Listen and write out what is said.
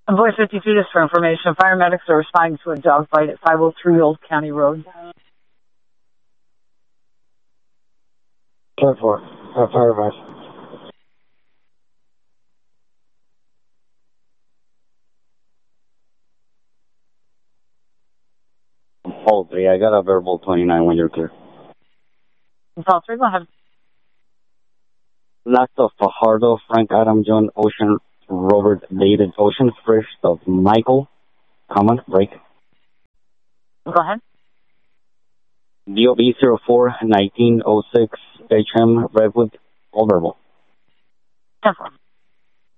Voice 52, just for information. Paramedics are responding to a dog bite at 503 Old County Road. 10-4. Paramedics. Hold 3, I got a verbal 29 when you're clear. Call 3, go ahead. Last of Fajardo, Frank, Adam, John, Ocean, Robert, David, Ocean, first of Michael, common, break. Go ahead. DOB 04 1906 HM Redwood, all verbal. 10-4.